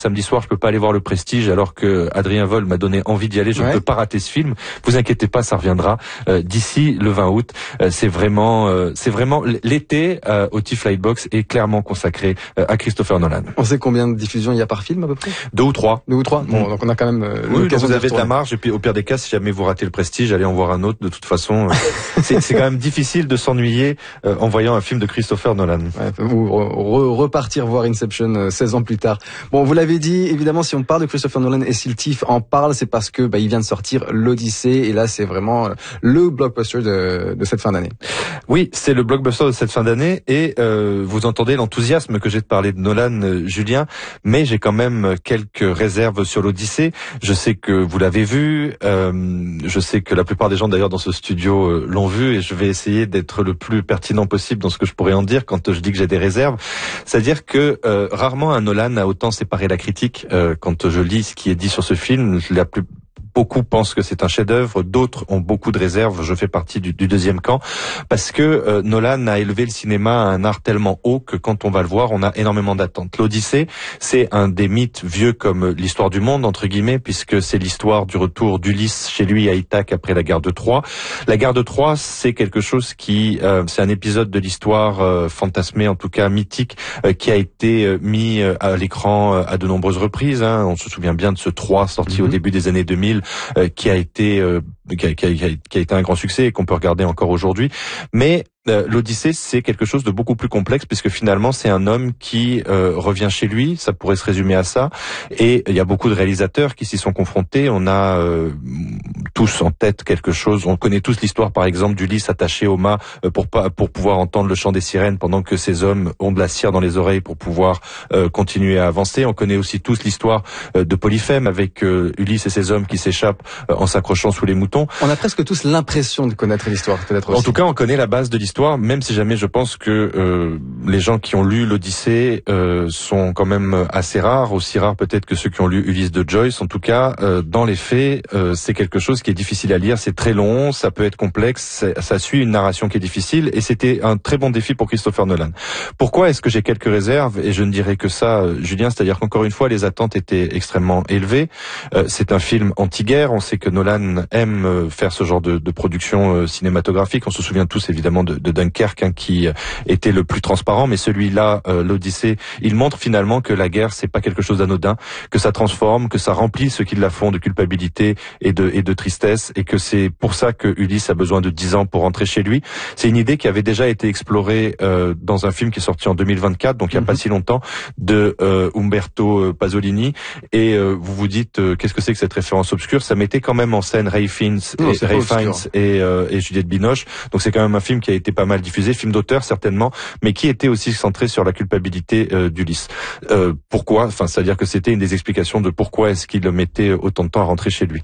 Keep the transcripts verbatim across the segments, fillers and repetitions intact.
Samedi soir, je peux pas aller voir Le Prestige, alors que Adrien Vol m'a donné envie d'y aller. Je ne ouais. peux pas rater ce film. Vous inquiétez pas, ça reviendra euh, d'ici le vingt août. Euh, c'est vraiment, euh, c'est vraiment l'été euh, au Tif Lightbox est clairement consacré euh, à Christopher Nolan. On sait combien de diffusions il y a par film à peu près? Deux ou trois. Deux ou trois. Bon, mmh. donc on a quand même euh, oui, l'occasion vous de avez de la marge. Et puis au pire des cas, si jamais vous ratez Le Prestige, allez en voir un autre. De toute façon, euh, c'est, c'est quand même difficile de s'ennuyer euh, en voyant un film de Christopher Nolan. Ouais, ou re- repartir voir Inception euh, seize ans plus tard. Bon, vous l'avez dit, évidemment, si on parle de Christopher Nolan et si le Tif en parle, c'est parce que bah, il vient de sortir l'Odyssée et là, c'est vraiment euh, le blockbuster de, de cette fin d'année. Oui, c'est le blockbuster de cette fin d'année et euh, vous entendez l'enthousiasme que j'ai de parler de Nolan, euh, Julien, mais j'ai quand même quelques réserves sur l'Odyssée. Je sais que vous l'avez vu, euh, je sais que la plupart des gens d'ailleurs dans ce studio euh, l'ont vu et je vais essayer d'être le plus pertinent possible dans ce que je pourrais en dire quand je dis que j'ai des réserves. C'est-à-dire que euh, rarement un Nolan a autant séparé la critique. Euh, quand je lis ce qui est dit sur ce film, la plus Beaucoup pensent que c'est un chef-d'œuvre, d'autres ont beaucoup de réserves. Je fais partie du, du deuxième camp parce que euh, Nolan a élevé le cinéma à un art tellement haut que quand on va le voir, on a énormément d'attentes. L'Odyssée, c'est un des mythes vieux comme l'histoire du monde entre guillemets, puisque c'est l'histoire du retour d'Ulysse chez lui à Ithaque après la guerre de Troie. La guerre de Troie, c'est quelque chose qui, euh, c'est un épisode de l'histoire euh, fantasmée, en tout cas mythique, euh, qui a été euh, mis euh, à l'écran euh, à de nombreuses reprises. Hein. On se souvient bien de ce Troie sorti mm-hmm. au début des années deux mille. Euh, qui a été euh, qui, a, qui, a, qui a été un grand succès et qu'on peut regarder encore aujourd'hui. Mais euh, l'Odyssée, c'est quelque chose de beaucoup plus complexe puisque finalement, c'est un homme qui euh, revient chez lui. Ça pourrait se résumer à ça. Et il y a beaucoup de réalisateurs qui s'y sont confrontés. On a euh, tous en tête quelque chose. On connaît tous l'histoire, par exemple, d'Ulysse attaché au mât euh, pour pas pour pouvoir entendre le chant des sirènes pendant que ces hommes ont de la cire dans les oreilles pour pouvoir euh, continuer à avancer. On connaît aussi tous l'histoire euh, de Polyphème avec euh, Ulysse et ses hommes qui s'échappent euh, en s'accrochant sous les moutons. On a presque tous l'impression de connaître l'histoire, peut-être aussi. En tout cas, on connaît la base de l'histoire, même si jamais je pense que euh, les gens qui ont lu l'Odyssée euh, sont quand même assez rares, aussi rares peut-être que ceux qui ont lu Ulysse de Joyce. En tout cas, euh, dans les faits, euh, c'est quelque chose qui est difficile à lire, c'est très long, ça peut être complexe, ça suit une narration qui est difficile, et c'était un très bon défi pour Christopher Nolan. Pourquoi est-ce que j'ai quelques réserves? Et je ne dirais que ça, Julien, c'est-à-dire qu'encore une fois, les attentes étaient extrêmement élevées. Euh, c'est un film anti-guerre, on sait que Nolan aime faire ce genre de, de production euh, cinématographique. On se souvient tous évidemment de, de Dunkerque hein, qui euh, était le plus transparent, mais celui-là, euh, l'Odyssée, il montre finalement que la guerre c'est pas quelque chose d'anodin, que ça transforme, que ça remplit ceux qui la font de culpabilité et de et de tristesse, et que c'est pour ça que Ulysse a besoin de dix ans pour rentrer chez lui. C'est une idée qui avait déjà été explorée euh, dans un film qui est sorti en deux mille vingt-quatre, donc il y a mm-hmm. pas si longtemps, de euh, Umberto Pasolini, et euh, vous vous dites euh, qu'est-ce que c'est que cette référence obscure? Ça mettait quand même en scène Ray Fiennes non, et, Ray Fiennes et, euh, et Juliette Binoche, donc c'est quand même un film qui a été pas mal diffusé, film d'auteur certainement, mais qui était aussi centré sur la culpabilité euh, d'Ulysse. Euh, pourquoi? Enfin, c'est-à-dire que c'était une des explications de pourquoi est-ce qu'il mettait autant de temps à rentrer chez lui.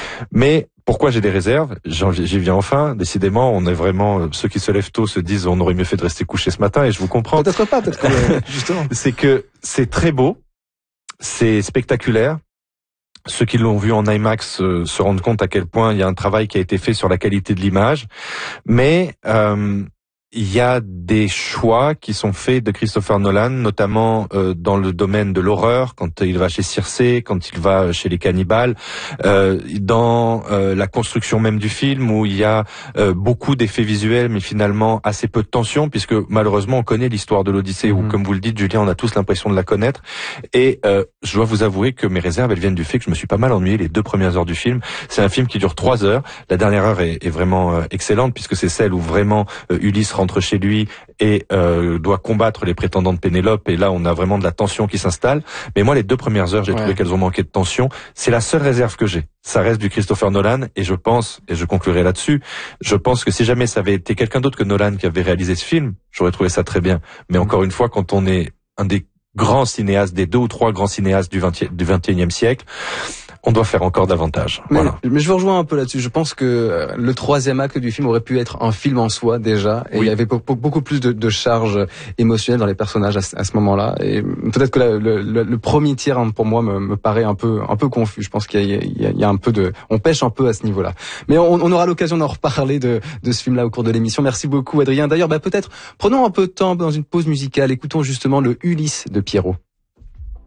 Mais pourquoi j'ai des réserves? J'y viens enfin. Décidément, on est vraiment, ceux qui se lèvent tôt se disent on aurait mieux fait de rester couché ce matin, et je vous comprends. Peut-être pas, peut-être que, justement. C'est que c'est très beau, c'est spectaculaire. Ceux qui l'ont vu en IMAX euh, se rendent compte à quel point il y a un travail qui a été fait sur la qualité de l'image. Mais euh, il y a des choix qui sont faits de Christopher Nolan, notamment euh, dans le domaine de l'horreur, quand il va chez Circé, quand il va chez les cannibales, euh, dans euh, la construction même du film, où il y a euh, beaucoup d'effets visuels, mais finalement assez peu de tension, puisque malheureusement on connaît l'histoire de l'Odyssée, mmh. où comme vous le dites, Julien, on a tous l'impression de la connaître. Et euh, je dois vous avouer que mes réserves, elles viennent du fait que je me suis pas mal ennuyé les deux premières heures du film. C'est un film qui dure trois heures. La dernière heure est, est vraiment euh, excellente, puisque c'est celle où vraiment euh, Ulysse rentre chez lui et euh, doit combattre les prétendants de Pénélope, et là on a vraiment de la tension qui s'installe. Mais moi les deux premières heures j'ai ouais. trouvé qu'elles ont manqué de tension. C'est la seule réserve que j'ai. Ça reste du Christopher Nolan, et je pense, et je conclurai là-dessus, je pense que si jamais ça avait été quelqu'un d'autre que Nolan qui avait réalisé ce film, j'aurais trouvé ça très bien. Mais mmh. encore une fois, quand on est un des grands cinéastes, des deux ou trois grands cinéastes du vingt du vingt et unième siècle, on doit faire encore davantage. Mais, voilà. mais je vous rejoins un peu là-dessus. Je pense que le troisième acte du film aurait pu être un film en soi déjà, et oui. il y avait beaucoup plus de, de charge émotionnelle dans les personnages à, à ce moment-là. Et peut-être que la, le, le, le premier tiers, pour moi, me, me paraît un peu un peu confus. Je pense qu'il y a, il y a, il y a un peu de, on pêche un peu à ce niveau-là. Mais on, on aura l'occasion d'en reparler de, de ce film-là au cours de l'émission. Merci beaucoup, Adrien. D'ailleurs, bah, peut-être prenons un peu de temps dans une pause musicale. Écoutons justement le Ulysse de Pierrot.